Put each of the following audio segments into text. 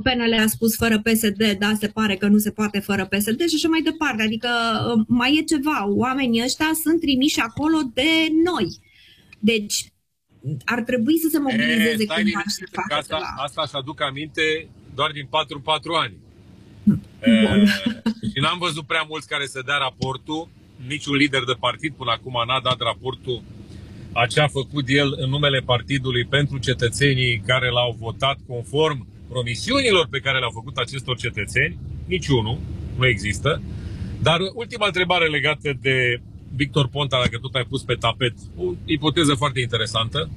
PNL a spus fără PSD, da, se pare că nu se poate fără PSD și așa mai departe. Adică mai e ceva. Oamenii ăștia sunt trimiși acolo de noi. Deci ar trebui să se mobilizeze cumva și să facă ceva. Asta își aduc aminte doar din 4 ani. Și n-am văzut prea mulți care să dea raportul. Niciun lider de partid până acum n-a dat raportul a ce a făcut el în numele partidului pentru cetățenii care l-au votat conform promisiunilor pe care le-au făcut acestor cetățeni. Niciunul, nu există. Dar ultima întrebare legată de Victor Ponta, dacă tot ai pus pe tapet, o ipoteză foarte interesantă.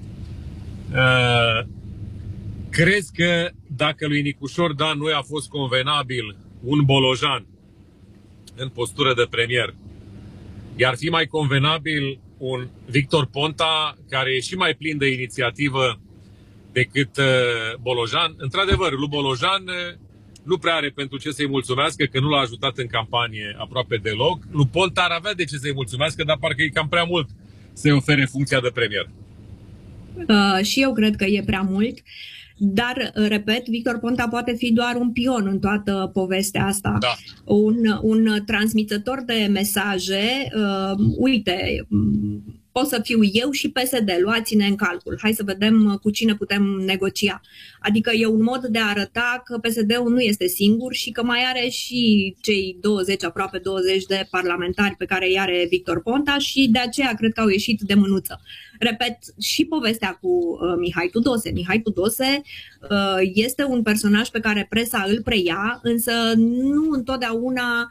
Crezi că dacă lui Nicușor Dan nu i-a fost convenabil un Bolojan în postură de premier, i-ar fi mai convenabil un Victor Ponta care e și mai plin de inițiativă decât Bolojan? Într-adevăr, lui Bolojan nu prea are pentru ce să-i mulțumească, că nu l-a ajutat în campanie aproape deloc. Lui Ponta ar avea de ce să-i mulțumească, dar parcă e cam prea mult să-i ofere funcția de premier. Și eu cred că e prea mult. Dar, repet, Victor Ponta poate fi doar un pion în toată povestea asta. Da. Un transmițător de mesaje. Uite, pot să fiu eu și PSD, luați-ne în calcul. Hai să vedem cu cine putem negocia. Adică e un mod de a arăta că PSD-ul nu este singur și că mai are și cei 20, aproape 20 de parlamentari pe care îi are Victor Ponta și de aceea cred că au ieșit de mânuță. Repet, și povestea cu Mihai Tudose. Mihai Tudose este un personaj pe care presa îl preia, însă nu întotdeauna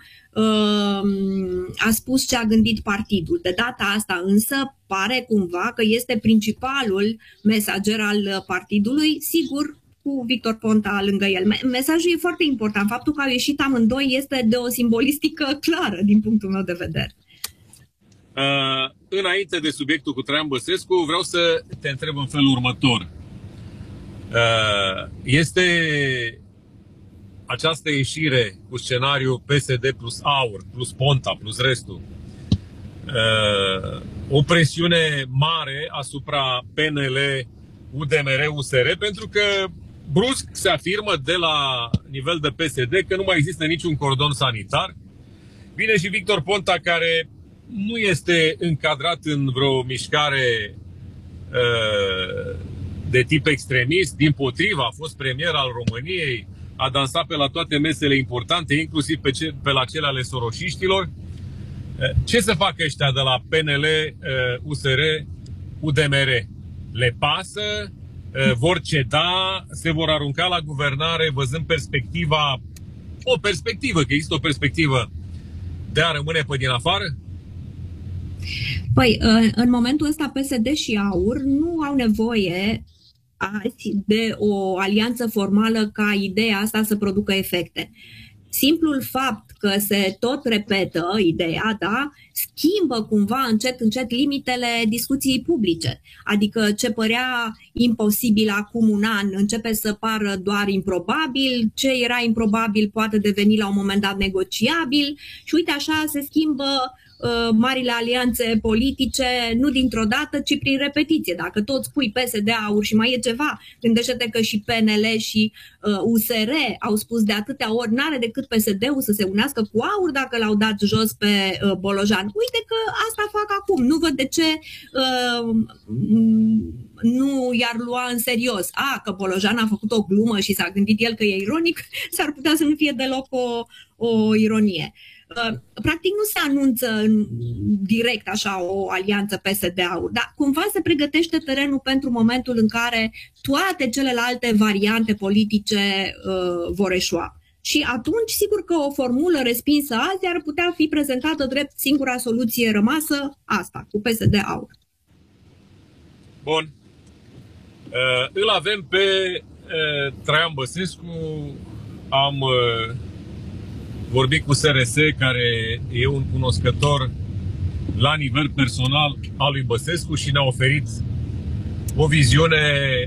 a spus ce a gândit partidul. De data asta însă pare cumva că este principalul mesager al partidului, sigur cu Victor Ponta lângă el. Mesajul e foarte important. Faptul că au ieșit amândoi este de o simbolistică clară din punctul meu de vedere. Înainte de subiectul cu Traian Băsescu, vreau să te întreb în felul următor. Este această ieșire cu scenariu PSD plus AUR, plus Ponta, plus restul, o presiune mare asupra PNL, UDMR, USR, pentru că brusc se afirmă de la nivel de PSD că nu mai există niciun cordon sanitar. Vine și Victor Ponta, care nu este încadrat în vreo mișcare de tip extremist, dimpotrivă, a fost premier al României, a dansat pe la toate mesele importante, inclusiv pe la cele ale soroșiștilor. Ce să facă ăștia de la PNL, USR, UDMR? Le pasă? Vor ceda? Se vor arunca la guvernare văzând perspectiva, o perspectivă, că există o perspectivă de a rămâne pe din afară? Păi, în momentul ăsta PSD și AUR nu au nevoie azi de o alianță formală ca ideea asta să producă efecte. Simplul fapt că se tot repetă ideea, da, schimbă cumva încet limitele discuției publice. Adică ce părea imposibil acum un an începe să pară doar improbabil, ce era improbabil poate deveni la un moment dat negociabil și uite așa se schimbă marile alianțe politice, nu dintr-o dată, ci prin repetiție. Dacă tot spui PSD, AUR și mai e ceva, gândește-te că și PNL și USR au spus de atâtea ori, n-are decât PSD-ul să se unească cu AUR dacă l-au dat jos pe Bolojan. Uite că asta fac acum. Nu văd de ce nu i-ar lua în serios. Că Bolojan a făcut o glumă și s-a gândit el că e ironic, s-ar putea să nu fie deloc o ironie. Practic nu se anunță direct așa o alianță PSD-AUR, dar cumva se pregătește terenul pentru momentul în care toate celelalte variante politice vor eșua. Și atunci, sigur că o formulă respinsă azi ar putea fi prezentată drept singura soluție rămasă, asta, cu PSD-AUR. Bun. Îl avem pe Traian Băsescu. Am vorbit cu SRS, care e un cunoscător la nivel personal al lui Băsescu și ne-a oferit o viziune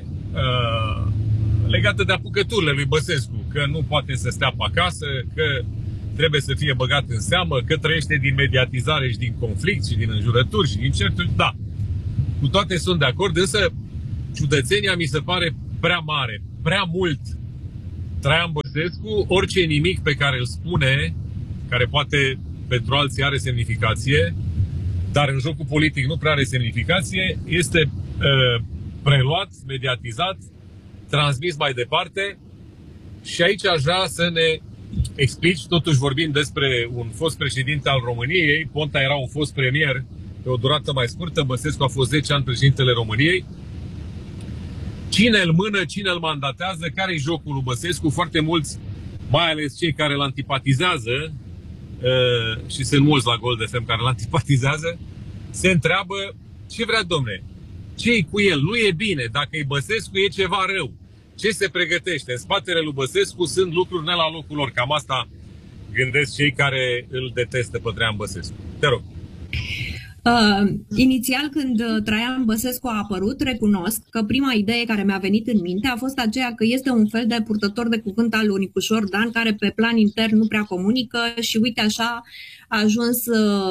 legată de apucăturile lui Băsescu, că nu poate să stea pe acasă, că trebuie să fie băgat în seamă, că trăiește din mediatizare și din conflict și din înjurături și din certuri. Da, cu toate sunt de acord, însă ciudățenia mi se pare prea mare, prea mult Traian Băsescu, orice nimic pe care îl spune, care poate pentru alții are semnificație, dar în jocul politic nu prea are semnificație, este preluat, mediatizat, transmis mai departe. Și aici aș vrea să ne explici, totuși vorbim despre un fost președinte al României, Ponta era un fost premier pe o durată mai scurtă, Băsescu a fost 10 ani președintele României. Cine îl mână, cine îl mandatează, care-i jocul lui Băsescu? Foarte mulți, mai ales cei care îl antipatizează, și sunt mulți la Gold FM care îl antipatizează, se întreabă ce vrea, domne, ce-i cu el? Nu e bine, dacă e Băsescu e ceva rău. Ce se pregătește? În spatele lui Băsescu sunt lucruri ne la locul lor. Cam asta gândesc cei care îl detestă pe Traian Băsescu. Te rog. Inițial, când Traian Băsescu a apărut, recunosc că prima idee care mi-a venit în minte a fost aceea că este un fel de purtător de cuvânt al lui Nicușor Dan, care pe plan intern nu prea comunică și uite așa a ajuns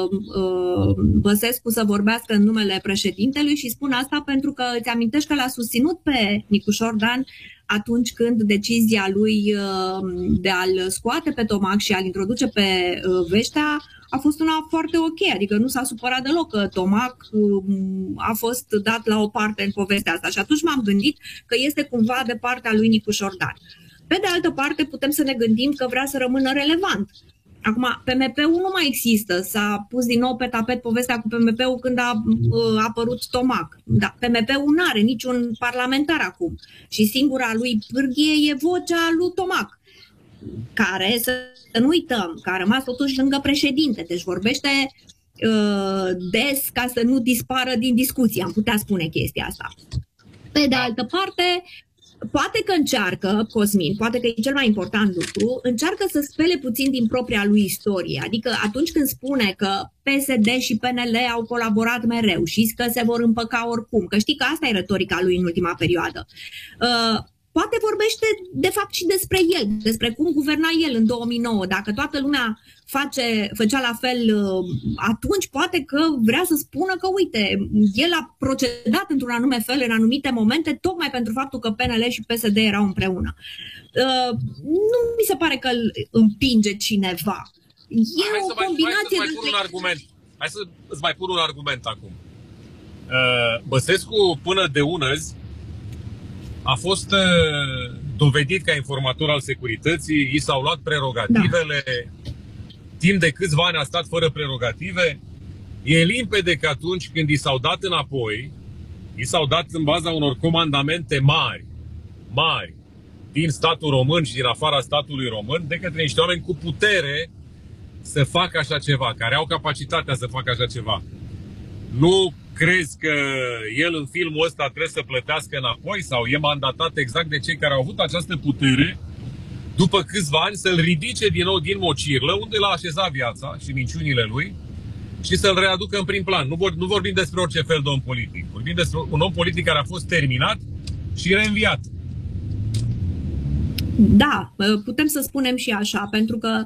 Băsescu să vorbească în numele președintelui și spun asta pentru că îți amintești că l-a susținut pe Nicușor Dan atunci când decizia lui de a-l scoate pe Tomac și a-l introduce pe Veștea a fost una foarte ok, adică nu s-a supărat deloc că Tomac a fost dat la o parte în povestea asta și atunci m-am gândit că este cumva de partea lui Nicușor Dan. Pe de altă parte putem să ne gândim că vrea să rămână relevant. Acum, PMP-ul nu mai există, s-a pus din nou pe tapet povestea cu PMP-ul când a apărut Tomac. Da, PMP-ul nu are niciun parlamentar acum și singura lui pârghie e vocea lui Tomac, care, să nu uităm, că a rămas totuși lângă președinte, deci vorbește des ca să nu dispară din discuție, am putea spune chestia asta. Pe de altă parte, poate că încearcă, Cosmin, poate că e cel mai important lucru, încearcă să spele puțin din propria lui istorie, adică atunci când spune că PSD și PNL au colaborat mereu și că se vor împăca oricum, că știi că asta e retorica lui în ultima perioadă, poate vorbește de fapt și despre el, despre cum guverna el în 2009. Dacă toată lumea făcea la fel atunci, poate că vrea să spună că, uite, el a procedat într-un anume fel în anumite momente, tocmai pentru faptul că PNL și PSD erau împreună. Nu mi se pare că îl împinge cineva. E o combinație de... Hai să îți mai pun un argument acum. Băsescu, până de unăzi, a fost dovedit ca informator al securității, i s-au luat prerogativele, timp de câțiva ani a stat fără prerogative. E limpede că atunci când i s-au dat înapoi, i s-au dat în baza unor comandamente mari, din statul român și din afara statului român, de către niște oameni cu putere să facă așa ceva, care au capacitatea să facă așa ceva. Nu crezi că el în filmul ăsta trebuie să plătească înapoi sau e mandatat exact de cei care au avut această putere după câțiva ani să-l ridice din nou din mocirlă, unde l-a așezat viața și minciunile lui, și să-l readucă în prim plan? Nu vorbim despre orice fel de om politic. Vorbim despre un om politic care a fost terminat și reînviat. Da, putem să spunem și așa, pentru că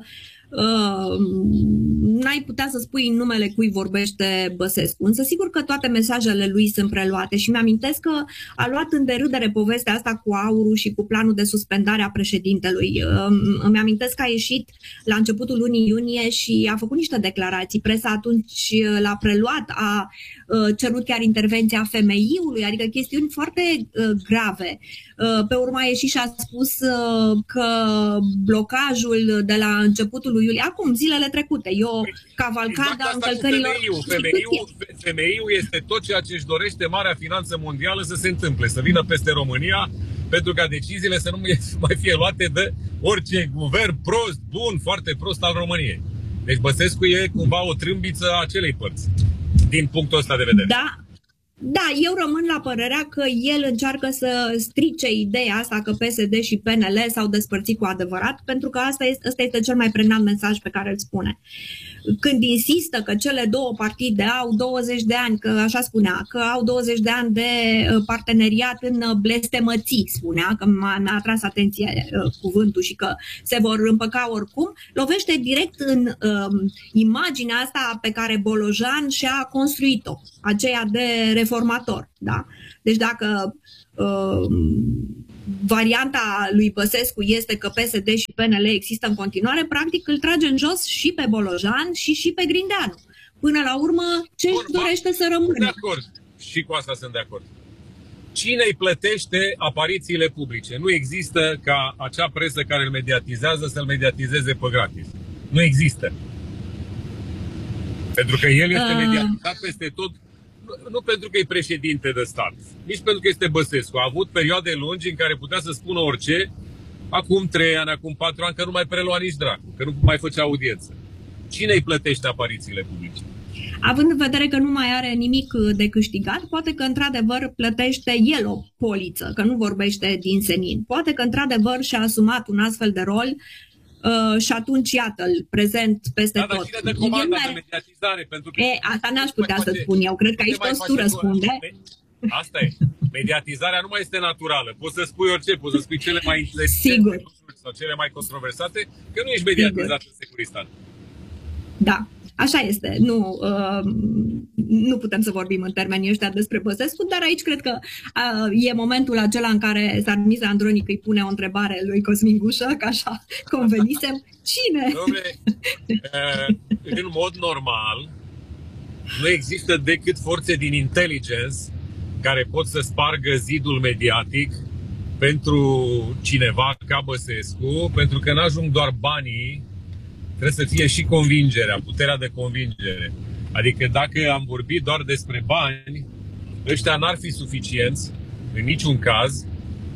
n-ai putea să spui în numele cui vorbește Băsescu. Însă sigur că toate mesajele lui sunt preluate și mi-amintesc că a luat în derâdere povestea asta cu aurul și cu planul de suspendare a președintelui. Îmi amintesc că a ieșit la începutul lunii iunie și a făcut niște declarații. Presa atunci l-a preluat, a cerut chiar intervenția FMI-ului, adică chestiuni foarte grave. Pe urmă a ieșit și a spus că blocajul de la începutul lui iulie, acum, zilele trecute, e o cavalcadă a încălcărilor. FMI-ul este tot ceea ce își dorește marea finanță mondială să se întâmple, să vină peste România, pentru ca deciziile să nu mai fie luate de orice guvern prost, bun, foarte prost al României. Deci Băsescu e cumva o trâmbiță a acelei părți, din punctul ăsta de vedere. Da, eu rămân la părerea că el încearcă să strice ideea asta că PSD și PNL s-au despărțit cu adevărat, pentru că ăsta este cel mai pregnant mesaj pe care îl spune. Când insistă că cele două partide au 20 de ani, că așa spunea, că au 20 de ani de parteneriat în blestemății, spunea, că mi-a atras atenția cuvântul și că se vor împăca oricum, lovește direct în imaginea asta pe care Bolojan și-a construit-o, aceea de reformator. Da? Deci dacă varianta lui Băsescu este că PSD și PNL există în continuare, practic îl trage în jos și pe Bolojan și pe Grindeanu. Până la urmă, ce își dorește să rămână? De acord. Și cu asta sunt de acord. Cine îi plătește aparițiile publice? Nu există ca acea presă care îl mediatizează să-l mediatizeze pe gratis. Nu există. Pentru că el este mediatizat peste tot, nu pentru că e președinte de stat, nici pentru că este Băsescu. A avut perioade lungi în care putea să spună orice, acum 3 ani, acum 4 ani, că nu mai prelua nici dracu, că nu mai făcea audiență. Cine îi plătește aparițiile publice? Având în vedere că nu mai are nimic de câștigat, poate că într-adevăr plătește el o poliță, că nu vorbește din senin. Poate că într-adevăr și-a asumat un astfel de rol și atunci, iată-l, prezent peste tot. Dar cine dă comanda de mediatizare? Pentru că asta n-aș putea să spun eu. Cred că aici toți tu răspunde. Asta e. Mediatizarea nu mai este naturală. Poți să spui orice, poți să spui cele mai Sigur. sau cele mai controversate, că nu ești mediatizat în Securistan. Da. Așa este. Nu putem să vorbim în termenii ăștia despre Băsescu, dar aici cred că e momentul acela în care Sarmiza Andronic îi pune o întrebare lui Cosmin Gușă, că așa convenisem. Cine? Dom'le, în mod normal, nu există decât forțe din intelligence care pot să spargă zidul mediatic pentru cineva ca Băsescu, pentru că n-ajung doar banii, trebuie să fie și convingerea, puterea de convingere. Adică dacă am vorbit doar despre bani, ăștia n-ar fi suficienți, în niciun caz,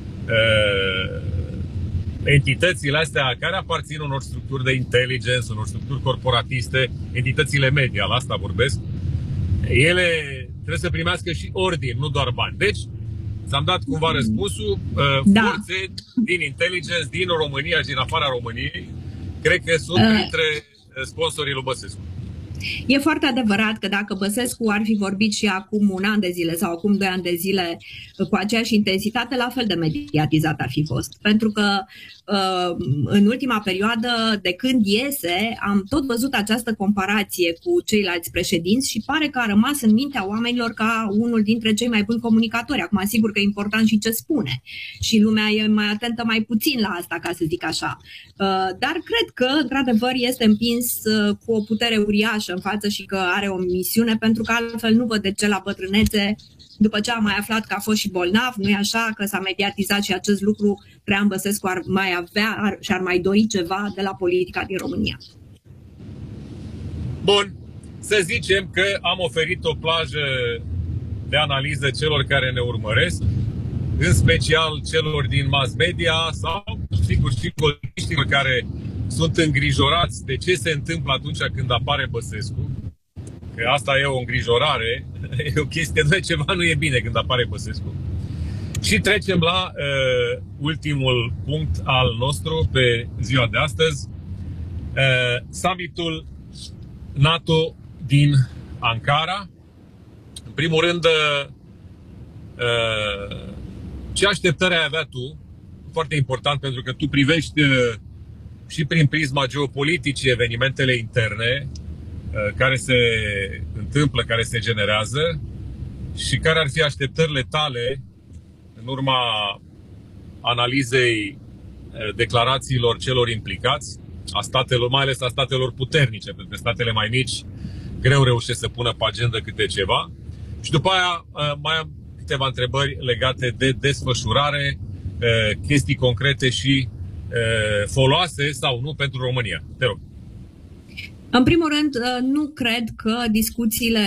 entitățile astea care aparțin unor structuri de inteligență, unor structuri corporatiste, entitățile media, la asta vorbesc, ele trebuie să primească și ordini, nu doar bani. Deci, ți-am dat cumva răspunsul, forțe din inteligență, din România și din afara României, cred că sunt printre sponsorii lui Băsescu. E foarte adevărat că dacă Băsescu ar fi vorbit și acum 1 an de zile sau acum 2 ani de zile cu aceeași intensitate, la fel de mediatizat ar fi fost. Pentru că în ultima perioadă, de când iese, am tot văzut această comparație cu ceilalți președinți și pare că a rămas în mintea oamenilor ca unul dintre cei mai buni comunicatori. Acum, sigur că e important și ce spune. Și lumea e mai atentă mai puțin la asta, ca să zic așa. Dar cred că, într-adevăr, este împins cu o putere uriașă în față și că are o misiune, pentru că altfel nu văd de ce la bătrânețe, după ce am mai aflat că a fost și bolnav, nu-i așa, că s-a mediatizat și acest lucru, Traian Băsescu ar mai avea și ar mai dori ceva de la politica din România. Bun, să zicem că am oferit o plajă de analiză celor care ne urmăresc, în special celor din mass media sau, sigur, și politicienilor care sunt îngrijorați de ce se întâmplă atunci când apare Băsescu. Că asta e o îngrijorare, e o chestie, de ceva nu e bine când apare Băsescu. Și trecem la ultimul punct al nostru pe ziua de astăzi, summitul NATO din Ankara. În primul rând, ce așteptări ai avea tu? Foarte important, pentru că tu privești și prin prisma geopoliticii evenimentele interne care se întâmplă, care se generează, și care ar fi așteptările tale în urma analizei declarațiilor celor implicați, a statelor, mai ales a statelor puternice, pentru că statele mai mici greu reușesc să pună pe agenda câte ceva. Și după aia mai am câteva întrebări legate de desfășurare, chestii concrete și foloase sau nu pentru România. Te rog. În primul rând, nu cred că discuțiile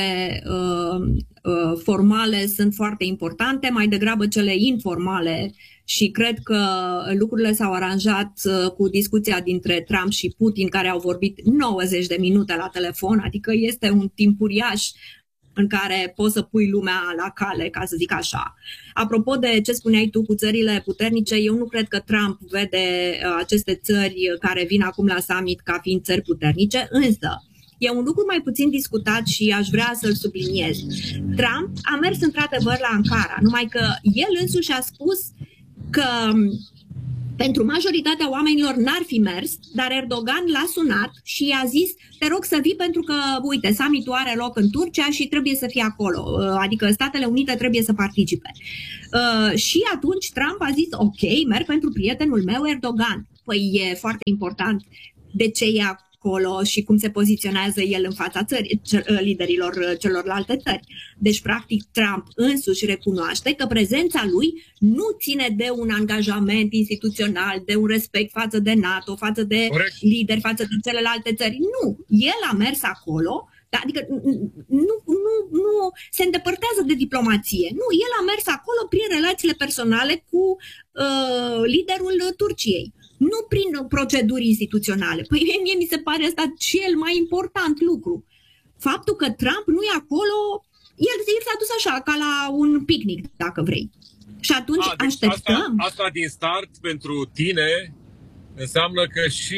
formale sunt foarte importante, mai degrabă cele informale, și cred că lucrurile s-au aranjat cu discuția dintre Trump și Putin, care au vorbit 90 de minute la telefon, adică este un timp uriaș în care poți să pui lumea la cale, ca să zic așa. Apropo de ce spuneai tu cu țările puternice, eu nu cred că Trump vede aceste țări care vin acum la summit ca fiind țări puternice, însă e un lucru mai puțin discutat și aș vrea să-l subliniez. Trump a mers într-adevăr la Ankara, numai că el însuși a spus că Pentru majoritatea oamenilor n-ar fi mers, dar Erdogan l-a sunat și i-a zis: te rog să vii pentru că, uite, summitul are loc în Turcia și trebuie să fie acolo, adică Statele Unite trebuie să participe. Și atunci Trump a zis: ok, merg pentru prietenul meu Erdogan. Păi e foarte important de ce e acolo și cum se poziționează el în fața liderilor celorlalte țări. Deci, practic, Trump însuși recunoaște că prezența lui nu ține de un angajament instituțional, de un respect față de NATO, față de lideri, față de celelalte țări. Nu, el a mers acolo, adică nu se îndepărtează de diplomație. Nu, el a mers acolo prin relațiile personale cu liderul Turciei. Nu prin proceduri instituționale. Păi mie mi se pare asta cel mai important lucru. Faptul că Trump nu e acolo, el s-a dus așa, ca la un picnic, dacă vrei. Și atunci deci așteptăm. Asta din start pentru tine înseamnă că și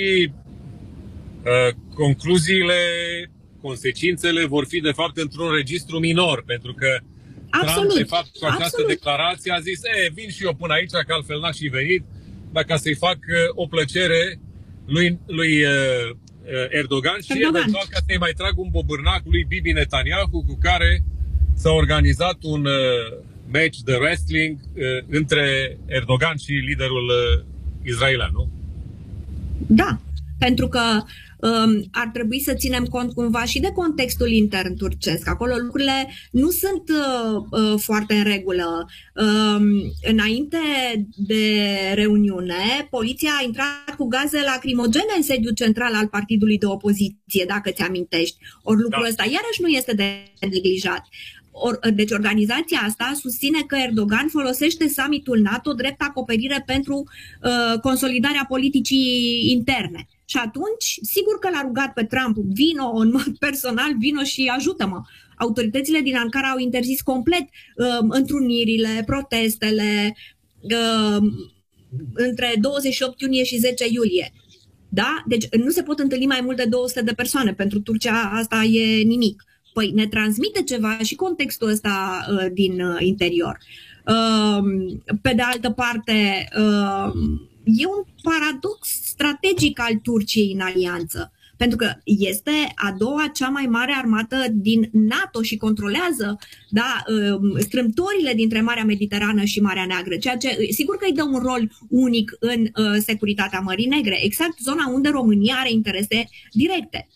concluziile, consecințele vor fi de fapt într-un registru minor, pentru că Trump de fapt cu această declarație a zis: vin și eu până aici, că altfel n-aș fi venit, ca să-i fac o plăcere lui Erdogan și eventual ca să-i mai trag un bobârnac lui Bibi Netanyahu, cu care s-a organizat un match de wrestling între Erdogan și liderul israelian, nu? Da, pentru că ar trebui să ținem cont cumva și de contextul intern turcesc. Acolo lucrurile nu sunt foarte în regulă. Înainte de reuniune, poliția a intrat cu gaze lacrimogene în sediul central al partidului de opoziție, dacă ți amintești. Ori lucrul ăsta iarăși nu este de neglijat. Deci organizația asta susține că Erdogan folosește summitul NATO drept acoperire pentru consolidarea politicii interne. Și atunci, sigur că l-a rugat pe Trump: vino în mod personal, vino și ajută-mă. Autoritățile din Ankara au interzis complet întrunirile, protestele între 28 iunie și 10 iulie. Da? Deci nu se pot întâlni mai mult de 200 de persoane. Pentru Turcia asta e nimic. Păi ne transmite ceva și contextul ăsta din interior. Pe de altă parte, e un paradox strategic al Turciei în alianță, pentru că este a doua cea mai mare armată din NATO și controlează, da, strâmtorile dintre Marea Mediterană și Marea Neagră, ceea ce sigur că îi dă un rol unic în securitatea Mării Negre, exact zona unde România are interese directe.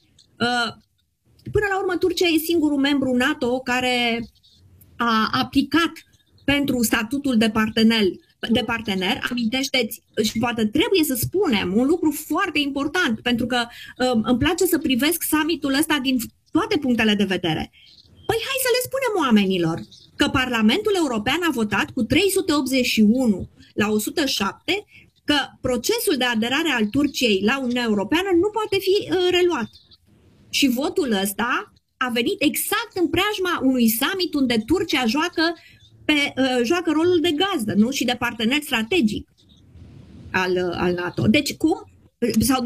Până la urmă, Turcia e singurul membru NATO care a aplicat pentru statutul de partener. Amintește-ți, și poate trebuie să spunem un lucru foarte important, pentru că îmi place să privesc summitul ăsta din toate punctele de vedere. Păi hai să le spunem oamenilor că Parlamentul European a votat cu 381 la 107 că procesul de aderare al Turciei la Uniunea Europeană nu poate fi reluat. Și votul ăsta a venit exact în preajma unui summit unde Turcia joacă rolul de gazdă, nu? Și de partener strategic al NATO. Deci cum? Sau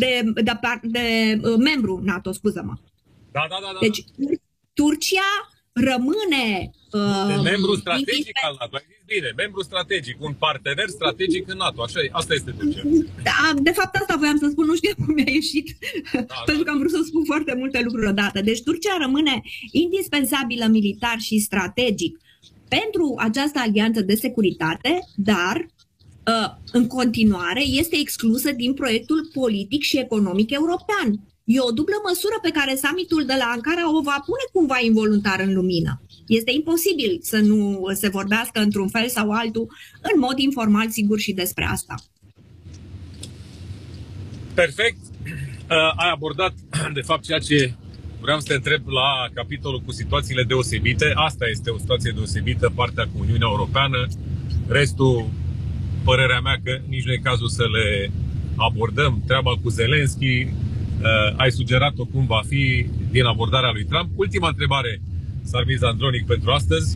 de membru NATO, scuză-mă. Da. Deci Turcia rămâne membru strategic al NATO. Ai zis bine, membru strategic, un partener strategic în NATO. Așa, asta este Turcia. Da, de fapt asta voiam să spun, nu știu cum mi-a ieșit, pentru că am vrut să spun foarte multe lucruri odată. Deci Turcia rămâne indispensabilă militar și strategic pentru această alianță de securitate, dar în continuare este exclusă din proiectul politic și economic european. E o dublă măsură pe care summitul de la Ankara o va pune cumva involuntar în lumină. Este imposibil să nu se vorbească într-un fel sau altul, în mod informal, sigur, și despre asta. Perfect. Ai abordat, de fapt, ceea ce vreau să te întreb la capitolul cu situațiile deosebite. Asta este o situație deosebită, partea cu Uniunea Europeană. Restul, părerea mea că nici nu e cazul să le abordăm. Treaba cu Zelensky, ai sugerat-o cum va fi din abordarea lui Trump. Ultima întrebare, Sarmiz Andronic, pentru astăzi.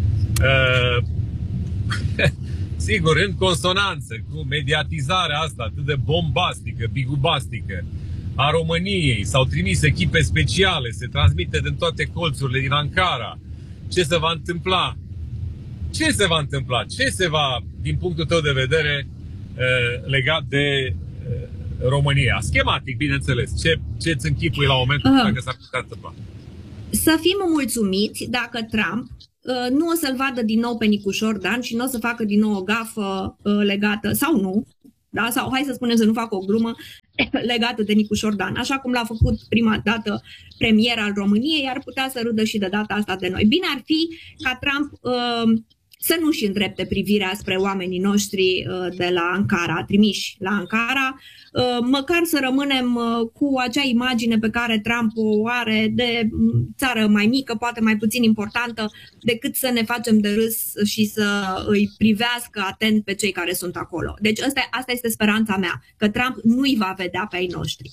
Sigur, în consonanță cu mediatizarea asta atât de bombastică, bigubastică a României, s-au trimis echipe speciale, se transmite din toate colțurile din Ankara. Ce se va întâmpla? Ce se va întâmpla? Ce se va, din punctul tău de vedere, legat de România. Schematic, bineînțeles. Ce-ți închipui la momentul dacă s-ar putea întâmpla? Să fim mulțumiți dacă Trump nu o să-l vadă din nou pe Nicușor Dan și nu o să facă din nou o gafă legată, sau nu, da? Sau hai să spunem să nu facă o glumă legată de Nicușor Dan, așa cum l-a făcut prima dată premier al României, ar putea să râdă și de data asta de noi. Bine ar fi ca Trump să nu-și îndrepte privirea spre oamenii noștri de la Ankara, trimiși la Ankara, măcar să rămânem cu acea imagine pe care Trump o are de țară mai mică, poate mai puțin importantă, decât să ne facem de râs și să îi privească atent pe cei care sunt acolo. Deci asta este speranța mea, că Trump nu îi va vedea pe ai noștri.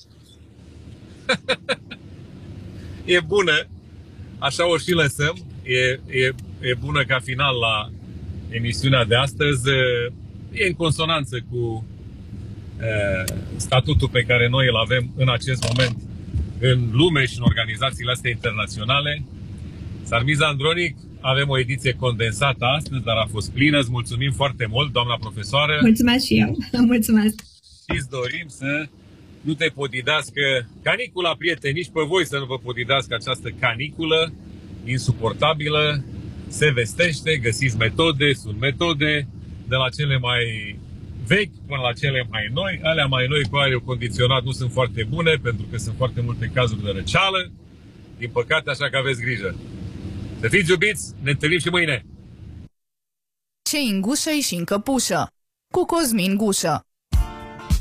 E bună, așa o și lăsăm, e bună ca final la emisiunea de astăzi, e în consonanță cu statutul pe care noi îl avem în acest moment în lume și în organizațiile astea internaționale. Sarmiza Andronic, avem o ediție condensată astăzi, dar a fost plină. Îți mulțumim foarte mult, doamna profesoară. Mulțumesc și eu. Mulțumesc. Și îți dorim să nu te podidească canicula, prieteni, nici pe voi să nu vă podidească această caniculă insuportabilă. Se vestește, găsiți metode, sunt metode de la cele mai vechi până la cele mai noi. Alea mai noi cu aerul condiționat nu sunt foarte bune pentru că sunt foarte multe cazuri de răceală. Din păcate, așa că aveți grijă. Să fiți iubiți, ne întâlnim și mâine! Ce în gușă și în căpușă cu Cosmin Gușă.